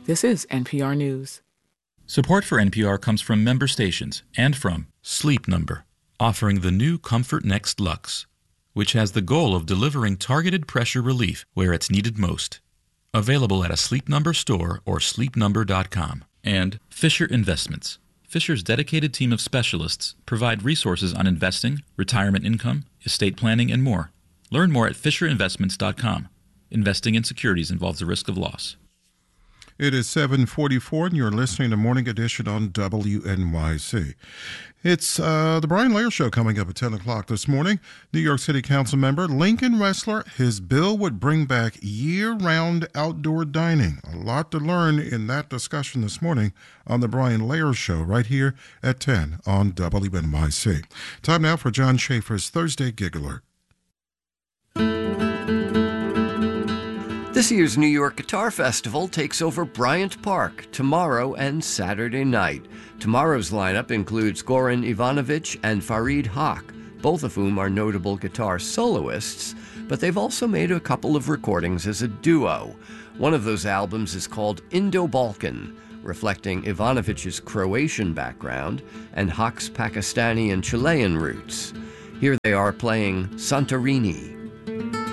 This is NPR News. Support for NPR comes from member stations and from Sleep Number, offering the new Comfort Next Luxe, which has the goal of delivering targeted pressure relief where it's needed most. Available at a Sleep Number store or sleepnumber.com. And Fisher Investments. Fisher's dedicated team of specialists provide resources on investing, retirement income, estate planning, and more. Learn more at fisherinvestments.com. Investing in securities involves a risk of loss. It is 7:44, and you're listening to Morning Edition on WNYC. It's the Brian Lehrer Show coming up at 10 o'clock this morning. New York City Council member Lincoln Ressler, his bill would bring back year-round outdoor dining. A lot to learn in that discussion this morning on the Brian Lehrer Show right here at 10 on WNYC. Time now for John Schaefer's Thursday Gig Alert. This year's New York Guitar Festival takes over Bryant Park tomorrow and Saturday night. Tomorrow's lineup includes Goran Ivanovic and Farid Haq, both of whom are notable guitar soloists, but they've also made a couple of recordings as a duo. One of those albums is called Indo-Balkan, reflecting Ivanovic's Croatian background and Haq's Pakistani and Chilean roots. Here they are playing Santorini.